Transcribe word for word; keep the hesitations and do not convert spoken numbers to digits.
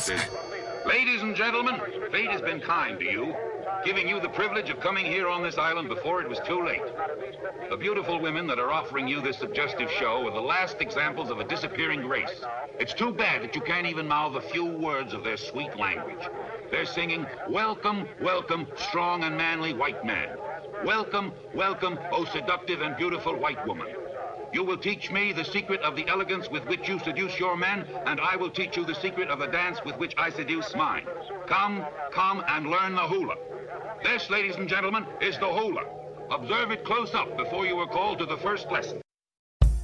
Bastard. Ladies and gentlemen, fate has been kind to you, giving you the privilege of coming here on this island before it was too late. The beautiful women that are offering you this suggestive show are the last examples of a disappearing race. It's too bad that you can't even mouth a few words of their sweet language. They're singing, "Welcome, welcome, strong and manly white man. Welcome, welcome, oh seductive and beautiful white woman. You will teach me the secret of the elegance with which you seduce your men, and I will teach you the secret of the dance with which I seduce mine. Come, come and learn the hula. This, ladies and gentlemen, is the hula. Observe it close up before you are called to the first lesson."